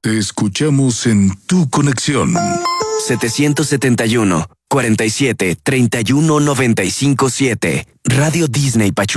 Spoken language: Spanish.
Te escuchamos en tu conexión. 771 47 31 95 7. Radio Disney Pachuca.